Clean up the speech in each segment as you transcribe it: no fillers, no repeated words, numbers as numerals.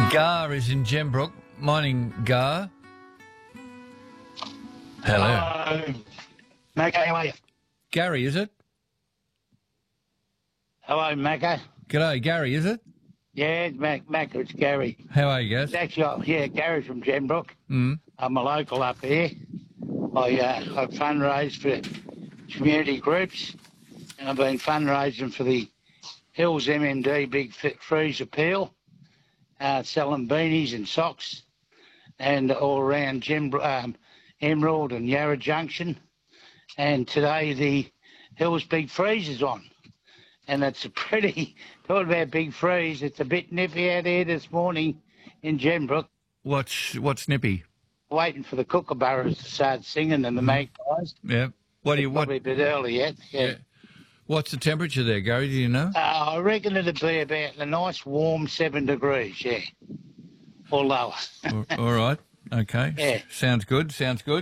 Gar is in Gembrook. Morning, Gar. Hello. Hello. Macca, how are you? Gary, is it? Hello, Macca. G'day, Gary, is it? Yeah, it's Macca, it's Gary. How are you, guys? It's actually, Gary's from Gembrook. Mm. I'm a local up here. I fundraise for community groups, and I've been fundraising for the Hills MMD Big Freeze Appeal, selling beanies and socks, and all around Emerald and Yarra Junction. And today the Hills Big Freeze is on. And it's a pretty, talking about big freeze, it's a bit nippy out here this morning in Gembrook. What's nippy? Waiting for the kookaburras to start singing and the magpies. Yeah. Probably a bit early yet. Yeah. What's the temperature there, Gary? Do you know? I reckon it'll be about a nice warm 7 degrees, yeah. Or lower. All right. Okay. Yeah. Sounds good.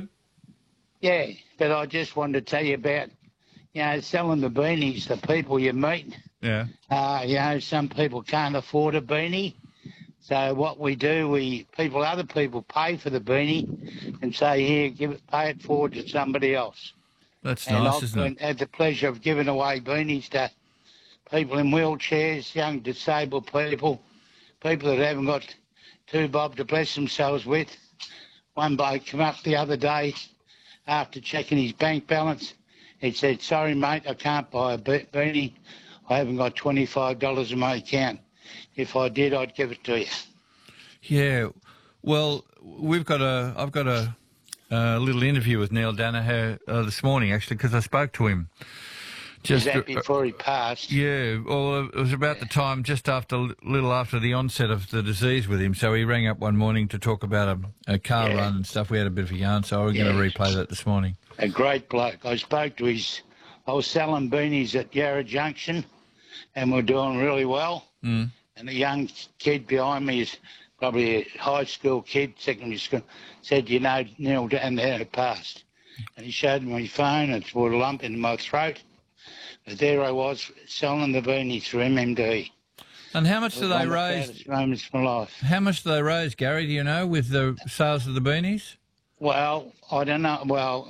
Yeah, but I just wanted to tell you about, selling the beanies, the people you meet. Yeah. Some people can't afford a beanie. So what we do, other people pay for the beanie and say, here, pay it forward to somebody else. That's and nice, isn't it? I've had the pleasure of giving away beanies to people in wheelchairs, young disabled people that haven't got 2 bob to bless themselves with. One bloke came up the other day after checking his bank balance. He said, sorry, mate, I can't buy a beanie. I haven't got $25 in my account. If I did, I'd give it to you. Yeah. Well, I've got a little interview with Neil Danaher this morning, actually, because I spoke to him. Is that before he passed? Yeah, well, it was about the time just little after the onset of the disease with him. So he rang up one morning to talk about a car run and stuff. We had a bit of a yarn, so we're going to replay that this morning. A great bloke. I was selling beanies at Yarra Junction, and we're doing really well. Mm. And a young kid behind me is probably a high school kid, secondary school, said, Neil Danaher had passed. And he showed me my phone, it's brought a lump in my throat. But there I was, selling the beanies through MMD. And how much do they raise? One of the proudest moments of my life. How much do they raise, Gary, do you know, with the sales of the beanies? Well, I don't know. Well,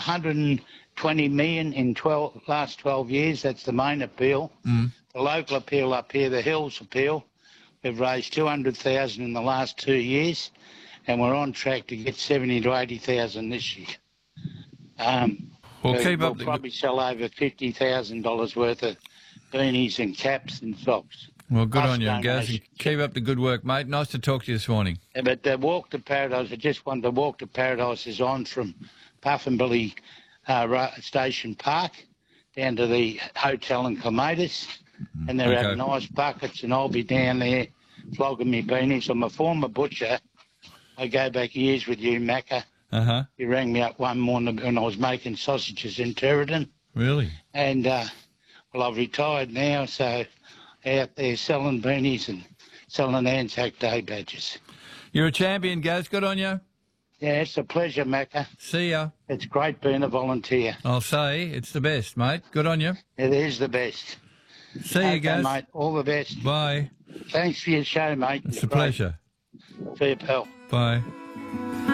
120 million in last 12 years, that's the main appeal. Mm. The local appeal up here, the Hills appeal, we've raised 200,000 in the last 2 years, and we're on track to get 70 to 80,000 this year. We'll probably sell over $50,000 worth of beanies and caps and socks. Well, good on you, Gaz. Keep up the good work, mate. Nice to talk to you this morning. Yeah, but the Walk to Paradise, I just wanted to Walk to Paradise is on from Puffinbilly Station Park down to the hotel in Clematis, and they're having nice buckets, and I'll be down there flogging me beanies. I'm a former butcher. I go back years with you, Macca. Uh-huh. You rang me up one morning when I was making sausages in Territon. Really? And, I've retired now, so out there selling beanies and selling Anzac Day badges. You're a champion, Gaz. Good on you. Yeah, it's a pleasure, Macca. See ya. It's great being a volunteer. I'll say it's the best, mate. Good on you. It is the best. See you, Gaz. Mate. All the best. Bye. Thanks for your show, mate. It's a pleasure. See you, pal. Bye.